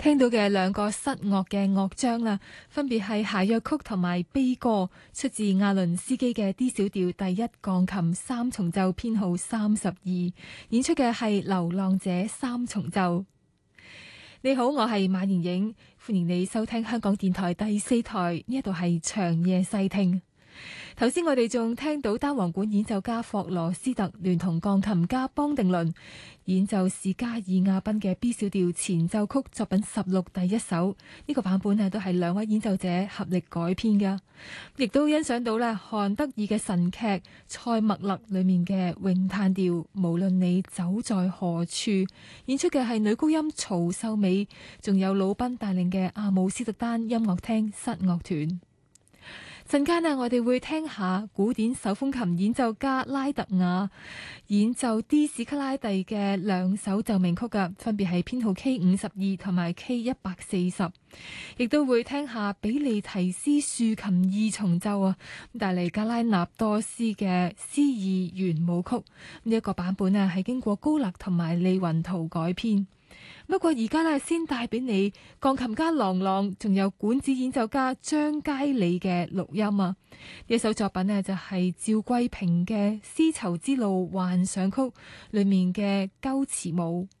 聽到嘅兩個失樂嘅樂章啦，分別係諧謔曲同埋悲歌，出自亞倫斯基嘅 D 小調第一鋼琴三重奏編號32，演出嘅係流浪者三重奏。你好，我係馬妍影，歡迎你收聽香港電台第4台，呢一度係長夜細聽。頭先我哋仲聽到單簧管演奏家霍羅斯特聯同鋼琴家邦定倫演奏史加爾亞賓嘅 B 小調前奏曲作品16第一首，呢個版本都係兩位演奏者合力改編嘅，亦都欣賞到韓德爾嘅神劇《塞默勒》裏面嘅詠嘆調，無論你走在何處，演出嘅係女高音曹秀美，仲有魯賓帶領嘅阿姆斯特丹音樂廳室樂團。陣間我哋會聽下古典手風琴演奏家拉特雅演奏 D 史卡拉蒂嘅兩首奏鳴曲嘅，分別係編號 K52 同埋 K140，亦都會聽下比利提斯豎琴二重奏帶嚟格拉納多斯嘅 C2 圓舞曲，呢一個版本係經過高勒同埋利雲圖改編。不過而家先帶俾你鋼琴家郎朗，仲有管子演奏家張佳里嘅錄音呢一首作品就係趙桂平嘅絲綢之路幻想曲裏面嘅鳩詞舞。